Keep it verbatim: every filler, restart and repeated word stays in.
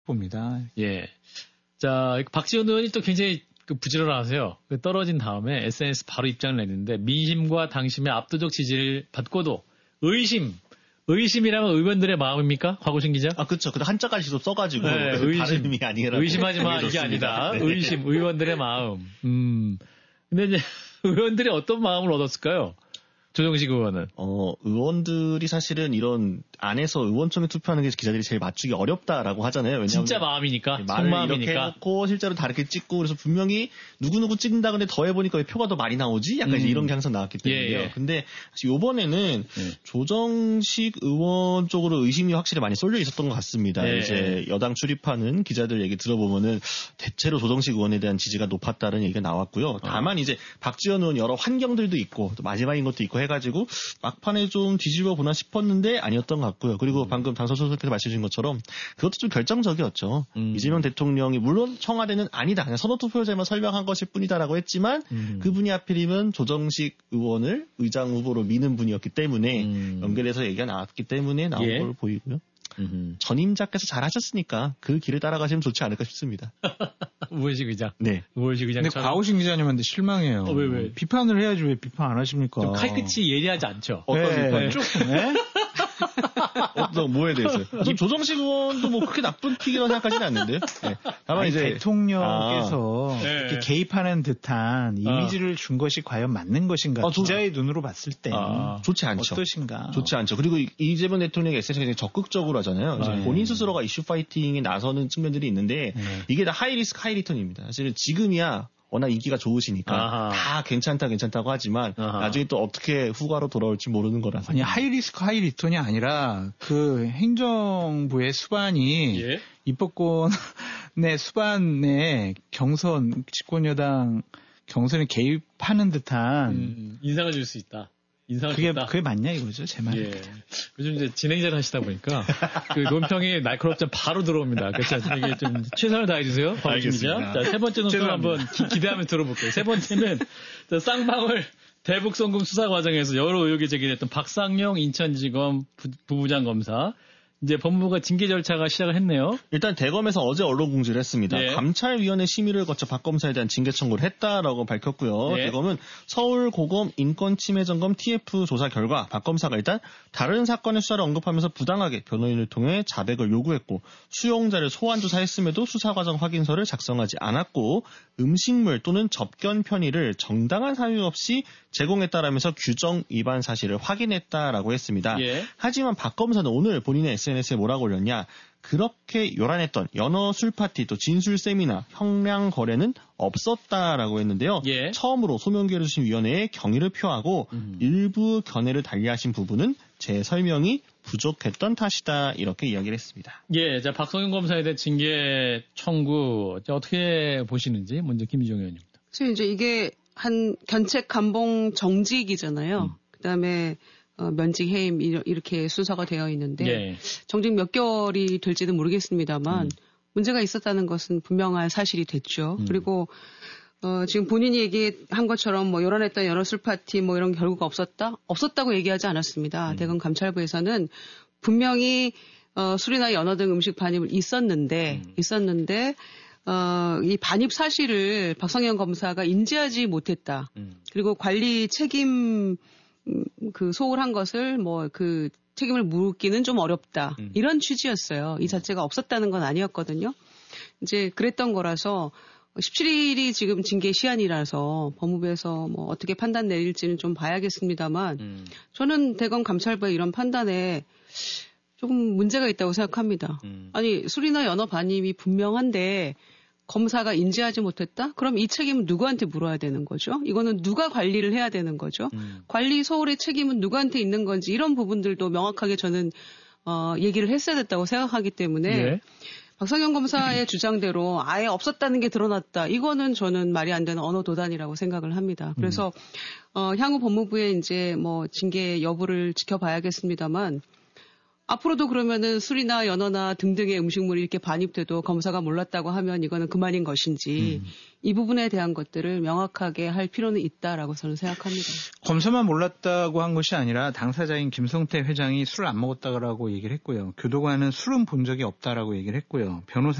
봅니다. 예. 자, 박지원 의원이 또 굉장히 그 부지런하세요. 그 떨어진 다음에 에스엔에스 바로 입장을 냈는데 민심과 당심의 압도적 지지를 받고도 의심, 의심이라면 의원들의 마음입니까? 곽우신 기자? 아, 그렇죠. 근데 한자까지도 써가지고 네, 그 의심, 발음이 아니라 의심하지 마 이게 아니다. 네. 의심, 의원들의 마음. 음. 근데 이제 의원들이 어떤 마음을 얻었을까요? 조정식 의원은. 어, 의원들이 사실은 이런 안에서 의원총회 투표하는 게 기자들이 제일 맞추기 어렵다라고 하잖아요. 왜냐하면 진짜 마음이니까. 말을 속마음이니까. 이렇게 해놓고 실제로 다르게 찍고 그래서 분명히 누구누구 찍는다 근데 더해보니까 왜 표가 더 많이 나오지? 약간 음. 이제 이런 게 항상 나왔기 때문에요. 예, 예. 근데 사실 이번에는 예. 조정식 의원 쪽으로 의심이 확실히 많이 쏠려 있었던 것 같습니다. 예. 이제 여당 출입하는 기자들 얘기 들어보면은 대체로 조정식 의원에 대한 지지가 높았다는 얘기가 나왔고요. 다만 어. 이제 박지원 의원 여러 환경들도 있고 또 마지막인 것도 있고 해가지고 막판에 좀 뒤집어 보나 싶었는데 아니었던 것 같고요. 그리고 음. 방금 당선소설께서 말씀해주신 것처럼 그것도 좀 결정적이었죠. 음. 이재명 대통령이 물론 청와대는 아니다. 그냥 선호투표제만 설명한 것일 뿐이다라고 했지만 음. 그분이 하필이면 조정식 의원을 의장 후보로 미는 분이었기 때문에 음. 연결해서 얘기가 나왔기 때문에 나온 예. 걸로 보이고요. 음흠. 전임자께서 잘하셨으니까 그 길을 따라가시면 좋지 않을까 싶습니다. 우원식 의장. 네. 우원식 의장. 근데 곽우신 기자님한테 실망해요. 어, 왜, 왜? 비판을 해야지 왜 비판 안 하십니까? 좀 칼끝이 예리하지 않죠? 어떤 네. 비판? 조금, 네? 어떤, 뭐에 대해서요? 전 조정식 의원도 뭐 그렇게 나쁜 픽이라고 생각하지는 않는데요. 네. 다만 아니, 이제. 대통령께서 아. 이렇게 네. 개입하는 듯한 이미지를 아. 준 것이 과연 맞는 것인가? 아, 기자의 조... 눈으로 봤을 때. 아. 좋지 않죠. 어떠신가? 좋지 않죠. 그리고 이재명 대통령이 에스엔에스에 굉장히 적극적으로 하잖아요. 이제 아, 본인 스스로가 이슈 파이팅에 나서는 측면들이 있는데 네. 이게 다 하이 리스크 하이 리턴입니다. 사실은 지금이야 워낙 인기가 좋으시니까 아하. 다 괜찮다 괜찮다고 하지만 아하. 나중에 또 어떻게 후과로 돌아올지 모르는 거라서. 아니 하이 리스크 하이 리턴이 아니라 그 행정부의 수반이 예? 입법권의 수반의 경선 집권여당 경선에 개입하는 듯한 음, 인상을 줄 수 있다. 인상을 그게 줬다. 그게 맞냐 이거죠 제 말. 예. 요즘 이제 진행자를 하시다 보니까 그 논평이 날카롭지 바로 들어옵니다. 그래서 이게 좀 최선을 다해 주세요. 알겠습니다. 자, 세 번째 논평 한번 기, 기대하면 들어볼게요. 세 번째는 쌍방울 대북 송금 수사 과정에서 여러 의혹이 제기됐던 박상용 인천지검 부, 부부장 검사. 이제 법무부가 징계 절차가 시작을 했네요. 일단 대검에서 어제 언론 공지를 했습니다. 예. 감찰위원회 심의를 거쳐 박 검사에 대한 징계 청구를 했다라고 밝혔고요. 예. 대검은 서울고검 인권침해점검 티에프 조사 결과 박 검사가 일단 다른 사건의 수사를 언급하면서 부당하게 변호인을 통해 자백을 요구했고 수용자를 소환 조사했음에도 수사과정 확인서를 작성하지 않았고 음식물 또는 접견 편의를 정당한 사유 없이 제공했다라면서 규정 위반 사실을 확인했다라고 했습니다. 예. 하지만 박 검사는 오늘 본인의 에스엔에스에 뭐라고 올렸냐. 그렇게 요란했던 연어 술 파티 또 진술 세미나 형량 거래는 없었다라고 했는데요. 예. 처음으로 소명기를 주신 위원회에 경의를 표하고 음. 일부 견해를 달리하신 부분은 제 설명이 부족했던 탓이다 이렇게 이야기를 했습니다. 예, 자 박성윤 검사에 대한 징계 청구 어떻게 보시는지 먼저 김희정 의원입니다. 그래서 이제 이게 한 견책 감봉 정직이잖아요. 음. 그다음에 어, 면직 해임 이렇게 순서가 되어 있는데 예. 정직 몇 개월이 될지는 모르겠습니다만 음. 문제가 있었다는 것은 분명한 사실이 됐죠. 음. 그리고 어, 지금 본인이 얘기한 것처럼 뭐 요란했던 여러 술 파티 뭐 이런 결과가 없었다? 없었다고 얘기하지 않았습니다. 음. 대검 감찰부에서는 분명히 어, 술이나 연어 등 음식 반입을 있었는데 음. 있었는데 어, 이 반입 사실을 박성현 검사가 인지하지 못했다. 음. 그리고 관리 책임 그 소홀한 것을 뭐 그 책임을 묻기는 좀 어렵다. 음. 이런 취지였어요. 이 자체가 없었다는 건 아니었거든요. 이제 그랬던 거라서 십칠 일이 지금 징계 시한이라서 법무부에서 뭐 어떻게 판단 내릴지는 좀 봐야겠습니다만 음. 저는 대검 감찰부의 이런 판단에 조금 문제가 있다고 생각합니다. 음. 아니 술이나 연어 반입이 분명한데 검사가 인지하지 못했다? 그럼 이 책임은 누구한테 물어야 되는 거죠? 이거는 누가 관리를 해야 되는 거죠? 음. 관리 소홀의 책임은 누구한테 있는 건지 이런 부분들도 명확하게 저는 어, 얘기를 했어야 됐다고 생각하기 때문에 예. 박성현 검사의 주장대로 아예 없었다는 게 드러났다. 이거는 저는 말이 안 되는 언어 도단이라고 생각을 합니다. 그래서 음. 어, 향후 법무부의 이제 뭐 징계 여부를 지켜봐야겠습니다만 앞으로도 그러면은 술이나 연어나 등등의 음식물이 이렇게 반입돼도 검사가 몰랐다고 하면 이거는 그만인 것인지 음. 이 부분에 대한 것들을 명확하게 할 필요는 있다라고 저는 생각합니다. 검사만 몰랐다고 한 것이 아니라 당사자인 김성태 회장이 술을 안 먹었다고 얘기를 했고요. 교도관은 술은 본 적이 없다라고 얘기를 했고요. 변호사